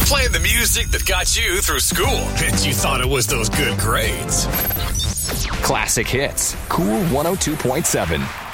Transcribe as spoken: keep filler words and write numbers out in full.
Playing the music that got you through school, and you thought it was those good grades. Classic Hits, Cool one oh two point seven.